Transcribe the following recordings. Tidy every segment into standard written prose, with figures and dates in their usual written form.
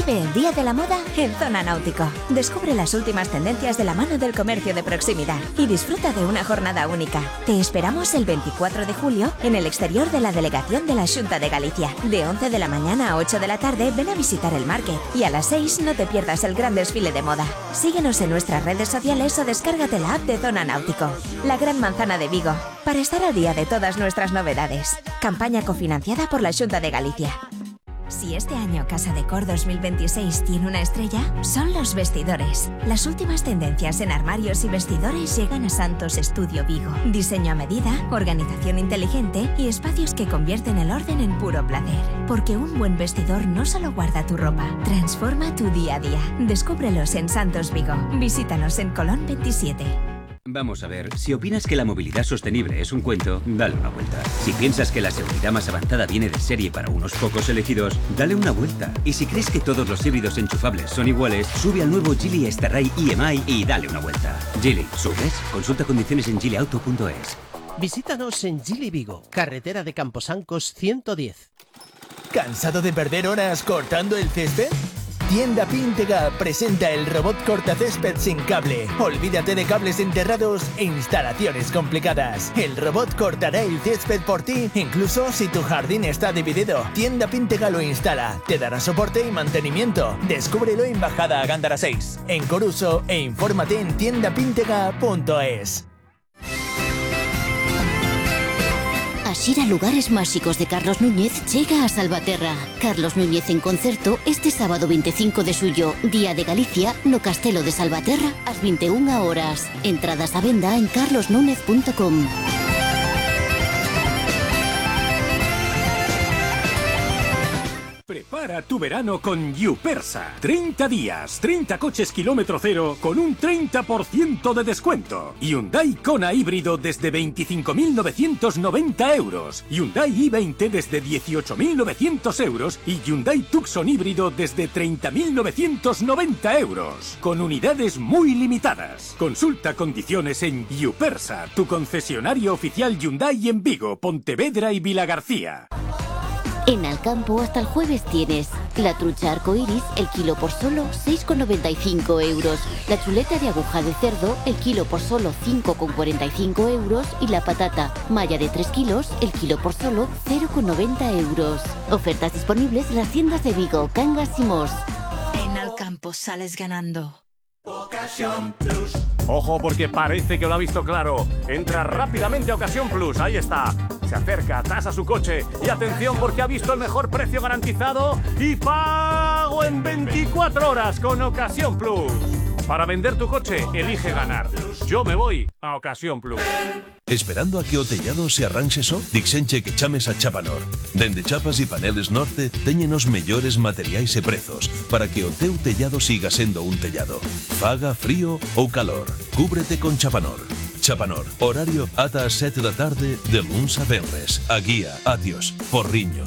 Vive el Día de la Moda en Zona Náutico. Descubre las últimas tendencias de la mano del comercio de proximidad y disfruta de una jornada única. Te esperamos el 24 de julio en el exterior de la delegación de la Xunta de Galicia. De 11 de la mañana a 8 de la tarde ven a visitar el market y a las 6 no te pierdas el gran desfile de moda. Síguenos en nuestras redes sociales o descárgate la app de Zona Náutico. La Gran Manzana de Vigo, para estar al día de todas nuestras novedades. Campaña cofinanciada por la Xunta de Galicia. Si este año Casa Decor 2026 tiene una estrella, son los vestidores. Las últimas tendencias en armarios y vestidores llegan a Santos Estudio Vigo. Diseño a medida, organización inteligente y espacios que convierten el orden en puro placer. Porque un buen vestidor no solo guarda tu ropa, transforma tu día a día. Descúbrelos en Santos Vigo. Visítanos en Colón 27. Vamos a ver, si opinas que la movilidad sostenible es un cuento, dale una vuelta. Si piensas que la seguridad más avanzada viene de serie para unos pocos elegidos, dale una vuelta. Y si crees que todos los híbridos enchufables son iguales, sube al nuevo Geely Starray EMI y dale una vuelta. Geely, ¿subes? Consulta condiciones en geelyauto.es. Visítanos en Geely Vigo, carretera de Camposancos 110. ¿Cansado de perder horas cortando el césped? Tienda Píntega presenta el robot cortacésped sin cable. Olvídate de cables enterrados e instalaciones complicadas. El robot cortará el césped por ti, incluso si tu jardín está dividido. Tienda Píntega lo instala, te dará soporte y mantenimiento. Descúbrelo en Bajada a Gándara 6, en Coruso, e infórmate en tiendapíntega.es. Xira Lugares Máxicos de Carlos Núñez llega a Salvaterra. Carlos Núñez en concerto este sábado 25 de xullo, Día de Galicia, no Castelo de Salvaterra, ás 21 horas. Entradas a venda en carlosnúñez.com. Prepara tu verano con Yupersa. 30 días, 30 coches kilómetro cero con un 30% de descuento. Hyundai Kona híbrido desde 25.990 euros. Hyundai i20 desde 18.900 euros. Y Hyundai Tucson híbrido desde 30.990 euros. Con unidades muy limitadas. Consulta condiciones en Yupersa, tu concesionario oficial Hyundai en Vigo, Pontevedra y Vilagarcía. En Alcampo hasta el jueves tienes la trucha arcoiris, el kilo por solo 6,95 euros. La chuleta de aguja de cerdo, el kilo por solo 5,45 euros. Y la patata malla de 3 kilos, el kilo por solo 0,90 euros. Ofertas disponibles en las tiendas de Vigo, Cangas y Mos. En Alcampo sales ganando. Ocasión Plus. Ojo, porque parece que lo ha visto claro. Entra rápidamente a Ocasión Plus, ahí está. Se acerca, tasa su coche y atención porque ha visto el mejor precio garantizado y pago en 24 horas con Ocasión Plus. Para vender tu coche, elige ganar. Yo me voy a Ocasión Plus. Esperando a que o tellado se arranxe só? Dixenche que chames a Chapanor. Dende chapas e paneles Norte teñen os mellores materiais e prezos para que o teu tellado siga sendo un tellado. Faga frío ou calor. Cúbrete con Chapanor. Chapanor, horario ata as 7 da tarde de luns a venres. A Guía, Atios, Porriño.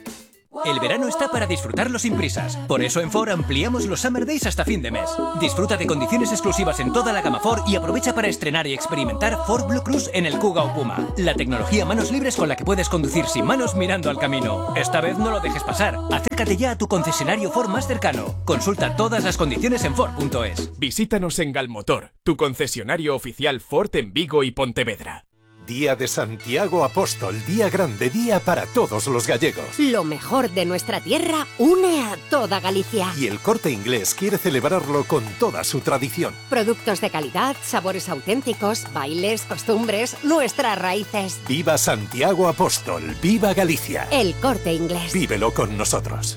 El verano está para disfrutarlo sin prisas. Por eso en Ford ampliamos los Summer Days hasta fin de mes. Disfruta de condiciones exclusivas en toda la gama Ford y aprovecha para estrenar y experimentar Ford Blue Cruise en el Kuga o Puma. La tecnología manos libres con la que puedes conducir sin manos mirando al camino. Esta vez no lo dejes pasar. Acércate ya a tu concesionario Ford más cercano. Consulta todas las condiciones en Ford.es. Visítanos en Galmotor, tu concesionario oficial Ford en Vigo y Pontevedra. Día de Santiago Apóstol, día grande, día para todos los gallegos. Lo mejor de nuestra tierra une a toda Galicia. Y el Corte Inglés quiere celebrarlo con toda su tradición. Productos de calidad, sabores auténticos, bailes, costumbres, nuestras raíces. ¡Viva Santiago Apóstol! ¡Viva Galicia! El Corte Inglés. Vívelo con nosotros.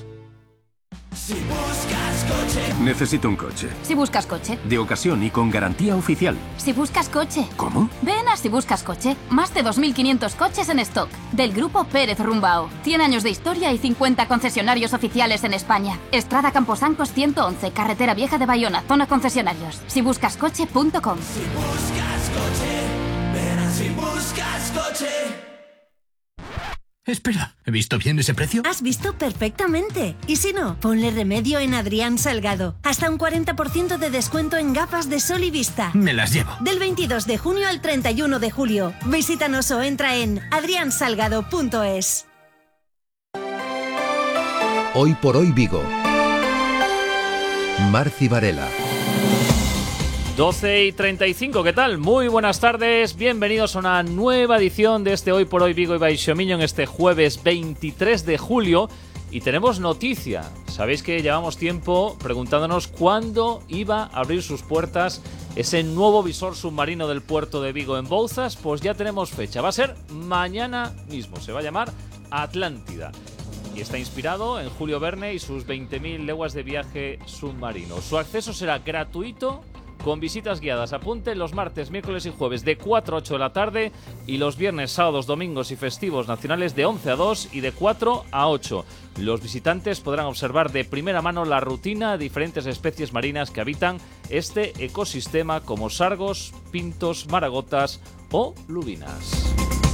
Si buscas coche. Necesito un coche. Si buscas coche. De ocasión y con garantía oficial. Si buscas coche. ¿Cómo? Ven a Si buscas coche. Más de 2.500 coches en stock. Del grupo Pérez Rumbao. 100 años de historia y 50 concesionarios oficiales en España. Estrada Camposancos 111, Carretera Vieja de Bayona, zona concesionarios. sibuscascoche.com. Si buscas coche. Ven a Si buscas coche. Espera, ¿he visto bien ese precio? Has visto perfectamente. Y si no, ponle remedio en Adrián Salgado. Hasta un 40% de descuento en gafas de sol y vista. Me las llevo. Del 22 de junio al 31 de julio. Visítanos o entra en adriansalgado.es. Hoy por hoy Vigo. Marci Varela. 12:35, ¿qué tal? Muy buenas tardes, bienvenidos a una nueva edición de este Hoy por Hoy Vigo y Baixo Miño en este jueves 23 de julio. Y tenemos noticia. Sabéis que llevamos tiempo preguntándonos cuándo iba a abrir sus puertas ese nuevo visor submarino del puerto de Vigo en Bouzas. Pues ya tenemos fecha, va a ser mañana mismo, se va a llamar Atlántida. Y está inspirado en Julio Verne y sus 20.000 leguas de viaje submarino. Su acceso será gratuito, con visitas guiadas. Apunte los martes, miércoles y jueves de 4 a 8 de la tarde y los viernes, sábados, domingos y festivos nacionales de 11 a 2 y de 4 a 8. Los visitantes podrán observar de primera mano la rutina de diferentes especies marinas que habitan este ecosistema, como sargos, pintos, maragotas o lubinas.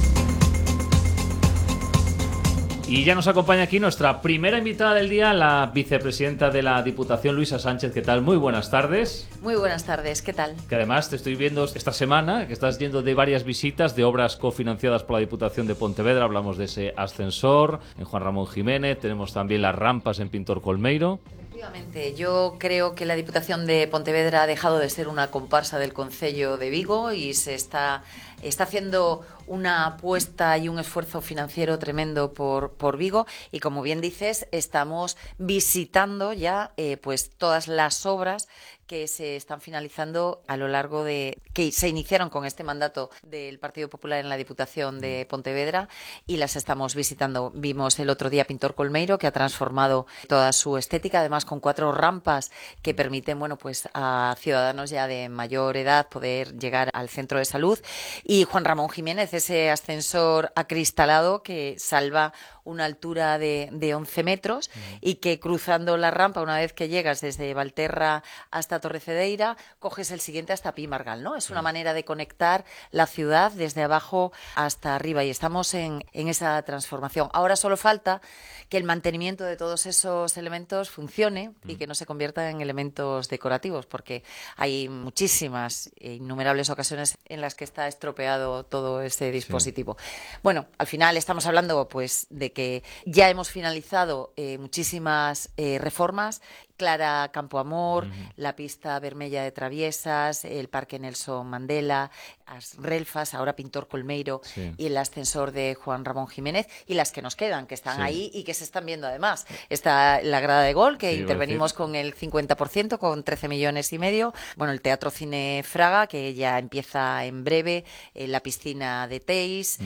Y ya nos acompaña aquí nuestra primera invitada del día, la vicepresidenta de la Diputación, Luisa Sánchez. ¿Qué tal? Muy buenas tardes. Muy buenas tardes, ¿qué tal? Que además te estoy viendo esta semana que estás yendo de varias visitas de obras cofinanciadas por la Diputación de Pontevedra. Hablamos de ese ascensor en Juan Ramón Jiménez, tenemos también las rampas en Pintor Colmeiro. Efectivamente, yo creo que la Diputación de Pontevedra ha dejado de ser una comparsa del Concello de Vigo y se está haciendo una apuesta y un esfuerzo financiero tremendo por Vigo, y como bien dices, estamos visitando ya pues todas las obras que se están finalizando a lo largo de que se iniciaron con este mandato del Partido Popular en la Diputación de Pontevedra, y las estamos visitando. Vimos el otro día Pintor Colmeiro, que ha transformado toda su estética, además con 4 rampas que permiten, bueno, pues a ciudadanos ya de mayor edad poder llegar al centro de salud, y Juan Ramón Jiménez, ese ascensor acristalado que salva una altura de 11 metros y que cruzando la rampa, una vez que llegas desde Valterra hasta Torrecedeira, coges el siguiente hasta Pimargal, ¿no? Es una manera de conectar la ciudad desde abajo hasta arriba, y estamos en esa transformación. Ahora solo falta que el mantenimiento de todos esos elementos funcione y que no se conviertan en elementos decorativos, porque hay muchísimas e innumerables ocasiones en las que está estropeado todo este dispositivo. Sí. Bueno, al final estamos hablando pues de que ya hemos finalizado muchísimas reformas. Clara Campoamor, la pista vermella de Traviesas, el Parque Nelson Mandela, as Relfas, ahora Pintor Colmeiro, y el ascensor de Juan Ramón Jiménez, y las que nos quedan, que están ahí y que se están viendo además. Está la grada de gol, que intervenimos con el 50%, con 13,5 millones. Bueno, el Teatro Cine Fraga, que ya empieza en breve, la piscina de Teis,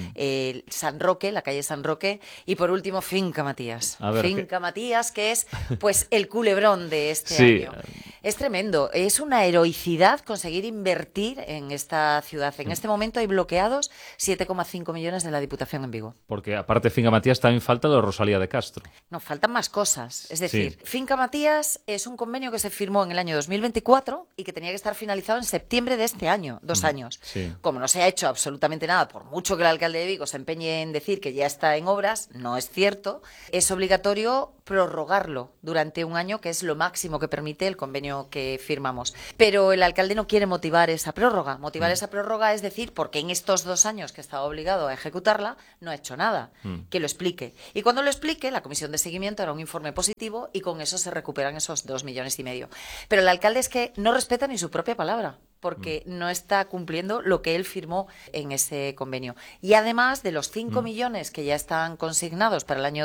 San Roque, la calle San Roque, y por último Finca Matías. Finca Matías, que es pues el culebrón de este año. Es tremendo, es una heroicidad conseguir invertir en esta ciudad. En este momento hay bloqueados 7,5 millones de la Diputación en Vigo. Porque aparte de Finca Matías también falta lo de Rosalía de Castro. No, faltan más cosas. Es decir, Finca Matías es un convenio que se firmó en el año 2024 y que tenía que estar finalizado en septiembre de este año, 2 años. Como no se ha hecho absolutamente nada, por mucho que el alcalde de Vigo se empeñe en decir que ya está en obras, no es cierto. Es obligatorio prorrogarlo durante 1 año, que es lo máximo que permite el convenio que firmamos. Pero el alcalde no quiere motivar esa prórroga. Motivar esa prórroga es decir, porque en estos 2 años que estaba obligado a ejecutarla, no ha hecho nada. Que lo explique. Y cuando lo explique, la comisión de seguimiento hará un informe positivo y con eso se recuperan esos 2,5 millones. Pero el alcalde es que no respeta ni su propia palabra, porque no está cumpliendo lo que él firmó en ese convenio. Y además de los 5 millones que ya están consignados para el año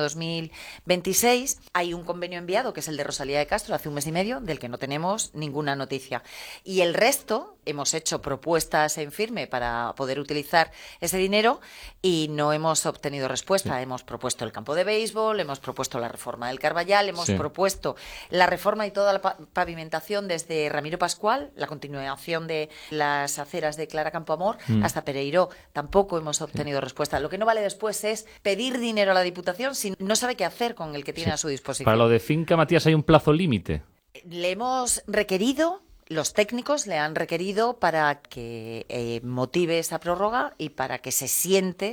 2026, hay un convenio enviado, que es el de Rosalía de Castro, hace 1 mes y medio, del que no tenemos ninguna noticia. Y el resto, hemos hecho propuestas en firme para poder utilizar ese dinero y no hemos obtenido respuesta. Hemos propuesto el campo de béisbol, hemos propuesto la reforma del Carballal, hemos propuesto la reforma y toda la pavimentación desde Ramiro Pascual, la continuación de las aceras de Clara Campoamor hasta Pereiró. Tampoco hemos obtenido respuesta. Lo que no vale después es pedir dinero a la Diputación si no sabe qué hacer con el que tiene a su disposición. Para lo de Finca Matías hay un plazo límite. Le hemos requerido, los técnicos le han requerido para que motive esa prórroga y para que se siente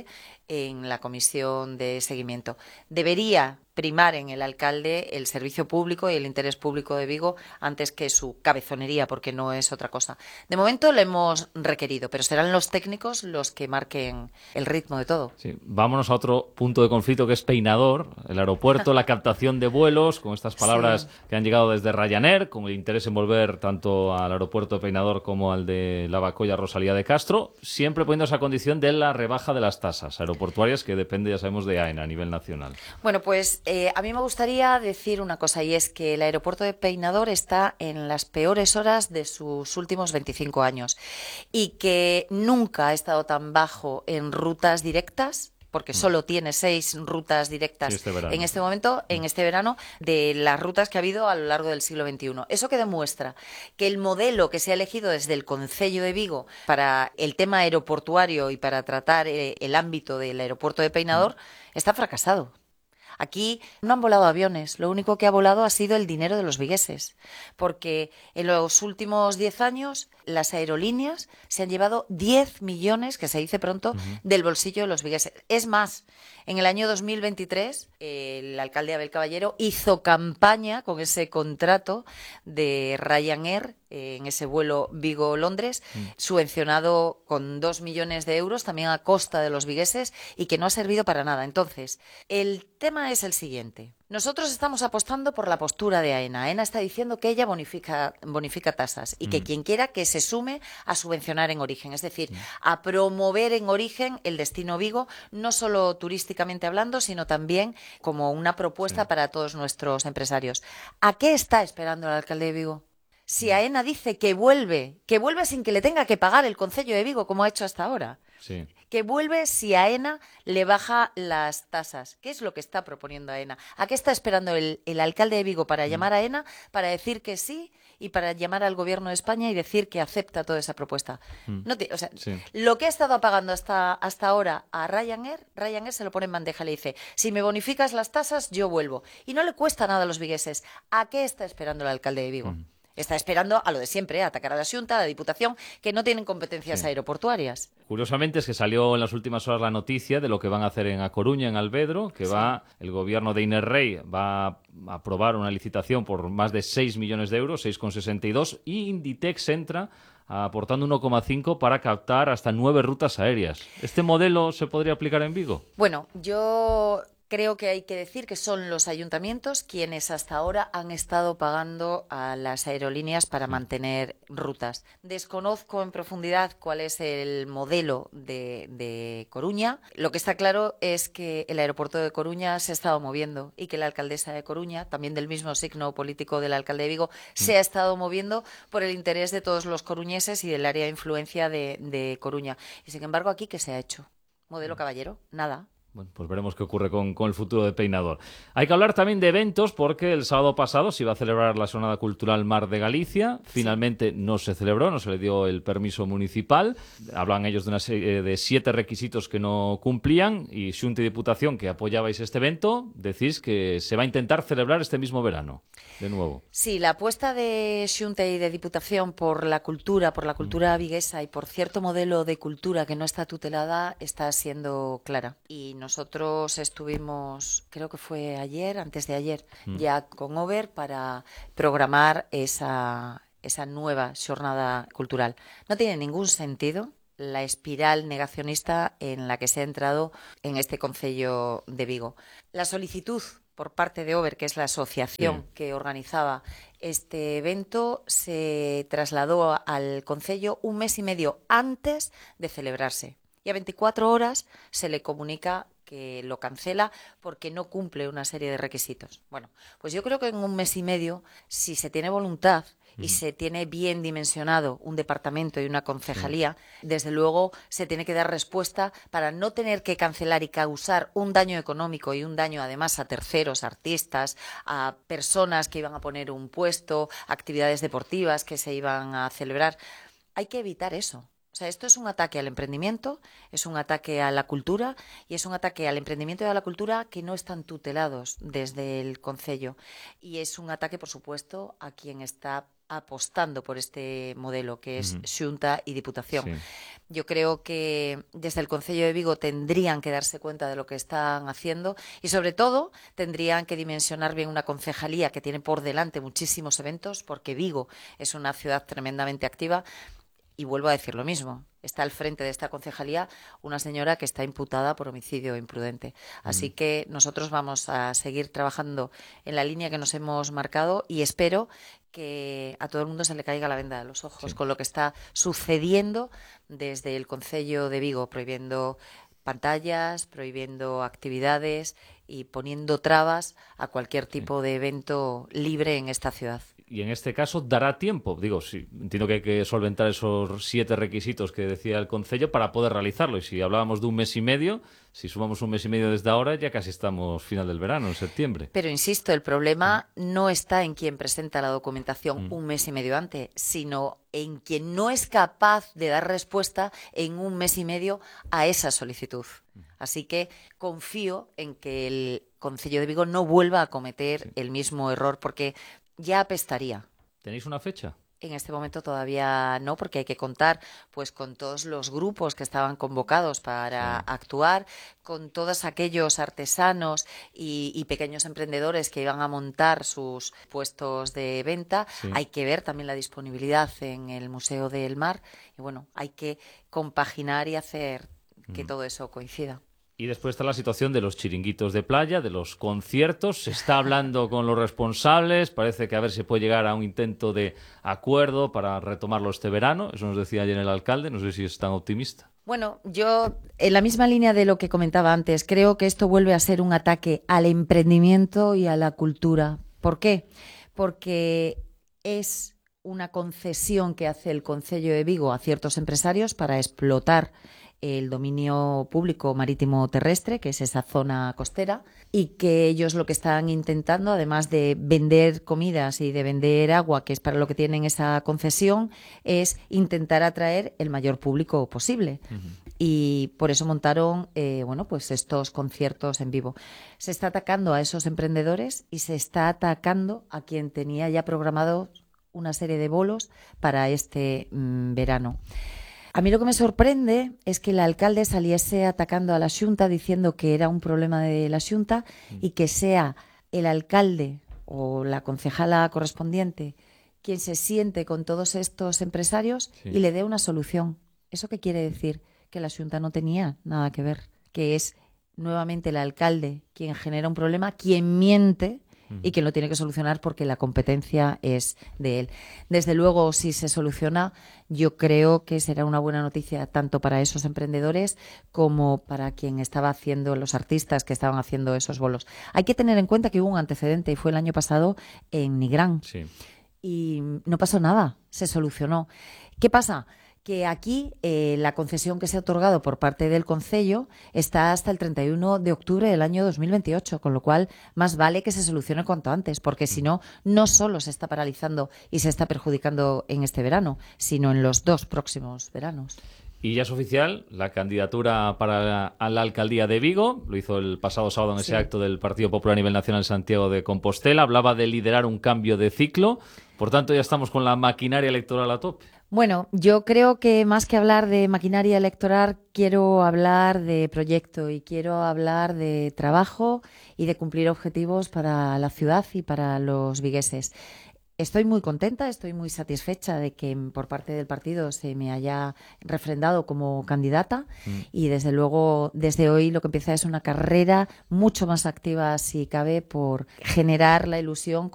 en la comisión de seguimiento. Debería primar en el alcalde el servicio público y el interés público de Vigo antes que su cabezonería, porque no es otra cosa. De momento le hemos requerido, pero serán los técnicos los que marquen el ritmo de todo. Sí. Vámonos a otro punto de conflicto que es Peinador, el aeropuerto, la captación de vuelos, con estas palabras que han llegado desde Ryanair, con el interés en volver tanto al aeropuerto de Peinador como al de Lavacolla Rosalía de Castro, siempre poniéndose a condición de la rebaja de las tasas aeroportuarias, que depende, ya sabemos, de AENA a nivel nacional. Bueno, pues a mí me gustaría decir una cosa, y es que el aeropuerto de Peinador está en las peores horas de sus últimos 25 años y que nunca ha estado tan bajo en rutas directas, porque solo tiene 6 rutas directas en este momento, en este verano, de las rutas que ha habido a lo largo del siglo XXI. Eso que demuestra que el modelo que se ha elegido desde el Concello de Vigo para el tema aeroportuario y para tratar el ámbito del aeropuerto de Peinador está fracasado. Aquí no han volado aviones, lo único que ha volado ha sido el dinero de los vigueses, porque en los últimos 10 años las aerolíneas se han llevado 10 millones, que se dice pronto, del bolsillo de los vigueses. Es más, en el año 2023 el alcalde Abel Caballero hizo campaña con ese contrato de Ryanair en ese vuelo Vigo-Londres, subvencionado con 2 millones de euros, también a costa de los vigueses, y que no ha servido para nada. Entonces, el tema es el siguiente. Nosotros estamos apostando por la postura de AENA. AENA está diciendo que ella bonifica tasas y que quien quiera que se sume a subvencionar en origen, es decir, a promover en origen el destino Vigo, no solo turísticamente hablando, sino también como una propuesta para todos nuestros empresarios. ¿A qué está esperando el alcalde de Vigo? Si AENA dice que vuelve sin que le tenga que pagar el Concello de Vigo, como ha hecho hasta ahora. Sí. Que vuelve si AENA le baja las tasas. ¿Qué es lo que está proponiendo AENA? ¿A qué está esperando el alcalde de Vigo para llamar a AENA, para decir que sí y para llamar al gobierno de España y decir que acepta toda esa propuesta? Lo que ha estado pagando hasta ahora a Ryanair se lo pone en bandeja y le dice: si me bonificas las tasas, yo vuelvo. Y no le cuesta nada a los vigueses. ¿A qué está esperando el alcalde de Vigo? Está esperando a lo de siempre, a atacar a la Xunta, a la Diputación, que no tienen competencias aeroportuarias. Curiosamente es que salió en las últimas horas la noticia de lo que van a hacer en A Coruña, en Albedro, que el gobierno de Inés Rey va a aprobar una licitación por más de 6 millones de euros, 6,62, y Inditex entra aportando 1,5 para captar hasta 9 rutas aéreas. ¿Este modelo se podría aplicar en Vigo? Bueno, yo creo que hay que decir que son los ayuntamientos quienes hasta ahora han estado pagando a las aerolíneas para mantener rutas. Desconozco en profundidad cuál es el modelo de Coruña. Lo que está claro es que el aeropuerto de Coruña se ha estado moviendo y que la alcaldesa de Coruña, también del mismo signo político del alcalde de Vigo, se ha estado moviendo por el interés de todos los coruñeses y del área de influencia de Coruña. Y sin embargo, aquí, ¿qué se ha hecho? ¿Modelo Caballero? Nada. Bueno, pues veremos qué ocurre con el futuro de Peinador. Hay que hablar también de eventos, porque el sábado pasado se iba a celebrar la Jornada Cultural Mar de Galicia. Finalmente no se celebró, no se le dio el permiso municipal. Hablan ellos de una serie de 7 requisitos que no cumplían, y Xunta y Diputación, que apoyabais este evento, decís que se va a intentar celebrar este mismo verano, de nuevo. Sí, la apuesta de Xunta y de Diputación por la cultura viguesa y por cierto modelo de cultura que no está tutelada está siendo clara. Y nosotros estuvimos, creo que fue ayer, antes de ayer, ya con Over para programar esa nueva jornada cultural. No tiene ningún sentido la espiral negacionista en la que se ha entrado en este Concello de Vigo. La solicitud por parte de Over, que es la asociación que organizaba este evento, se trasladó al Concello un mes y medio antes de celebrarse. Y a 24 horas se le comunica que lo cancela porque no cumple una serie de requisitos. Bueno, pues yo creo que en un mes y medio, si se tiene voluntad y se tiene bien dimensionado un departamento y una concejalía, desde luego se tiene que dar respuesta para no tener que cancelar y causar un daño económico y un daño además a terceros, artistas, a personas que iban a poner un puesto, actividades deportivas que se iban a celebrar. Hay que evitar eso. O sea, esto es un ataque al emprendimiento, es un ataque a la cultura y es un ataque al emprendimiento y a la cultura que no están tutelados desde el Concello. Y es un ataque, por supuesto, a quien está apostando por este modelo que es Xunta y Diputación. Sí. Yo creo que desde el Concello de Vigo tendrían que darse cuenta de lo que están haciendo y, sobre todo, tendrían que dimensionar bien una concejalía que tiene por delante muchísimos eventos, porque Vigo es una ciudad tremendamente activa. Y vuelvo a decir lo mismo, está al frente de esta concejalía una señora que está imputada por homicidio imprudente. Así que nosotros vamos a seguir trabajando en la línea que nos hemos marcado y espero que a todo el mundo se le caiga la venda de los ojos con lo que está sucediendo desde el Concello de Vigo, prohibiendo pantallas, prohibiendo actividades y poniendo trabas a cualquier tipo de evento libre en esta ciudad. Y en este caso dará tiempo, digo, sí, entiendo que hay que solventar esos 7 requisitos que decía el Concello para poder realizarlo. Y si hablábamos de un mes y medio, si sumamos un mes y medio desde ahora, ya casi estamos final del verano, en septiembre. Pero insisto, el problema no está en quien presenta la documentación un mes y medio antes, sino en quien no es capaz de dar respuesta en un mes y medio a esa solicitud. Así que confío en que el Concello de Vigo no vuelva a cometer el mismo error, porque ya apestaría. ¿Tenéis una fecha? En este momento todavía no, porque hay que contar pues con todos los grupos que estaban convocados para actuar, con todos aquellos artesanos y pequeños emprendedores que iban a montar sus puestos de venta. Hay que ver también la disponibilidad en el Museo del Mar y bueno, hay que compaginar y hacer que todo eso coincida. Y después está la situación de los chiringuitos de playa, de los conciertos. Se está hablando con los responsables. Parece que a ver si puede llegar a un intento de acuerdo para retomarlo este verano. Eso nos decía ayer el alcalde. No sé si es tan optimista. Bueno, yo, en la misma línea de lo que comentaba antes, creo que esto vuelve a ser un ataque al emprendimiento y a la cultura. ¿Por qué? Porque es una concesión que hace el Concello de Vigo a ciertos empresarios para explotar el dominio público marítimo terrestre, que es esa zona costera, y que ellos lo que están intentando, además de vender comidas y de vender agua, que es para lo que tienen esa concesión, es intentar atraer el mayor público posible. Y por eso montaron pues estos conciertos en vivo. Se está atacando a esos emprendedores y se está atacando a quien tenía ya programado una serie de bolos para este verano. A mí lo que me sorprende es que el alcalde saliese atacando a la Xunta diciendo que era un problema de la Xunta y que sea el alcalde o la concejala correspondiente quien se siente con todos estos empresarios y le dé una solución. ¿Eso qué quiere decir? Que la Xunta no tenía nada que ver, que es nuevamente el alcalde quien genera un problema, quien miente y que lo tiene que solucionar porque la competencia es de él. Desde luego, si se soluciona, yo creo que será una buena noticia tanto para esos emprendedores como para quien estaba haciendo, los artistas que estaban haciendo esos bolos. Hay que tener en cuenta que hubo un antecedente y fue el año pasado en Nigrán. Y no pasó nada, se solucionó. ¿Qué pasa? Que aquí la concesión que se ha otorgado por parte del Concello está hasta el 31 de octubre del año 2028, con lo cual más vale que se solucione cuanto antes, porque si no, no solo se está paralizando y se está perjudicando en este verano, sino en los 2 próximos veranos. Y ya es oficial la candidatura para la alcaldía de Vigo. Lo hizo el pasado sábado en ese acto del Partido Popular a nivel nacional en Santiago de Compostela. Hablaba de liderar un cambio de ciclo. Por tanto, ya estamos con la maquinaria electoral a tope. Bueno, yo creo que más que hablar de maquinaria electoral, quiero hablar de proyecto y quiero hablar de trabajo y de cumplir objetivos para la ciudad y para los vigueses. Estoy muy contenta, estoy muy satisfecha de que por parte del partido se me haya refrendado como candidata y desde luego desde hoy lo que empieza es una carrera mucho más activa, si cabe, por generar la ilusión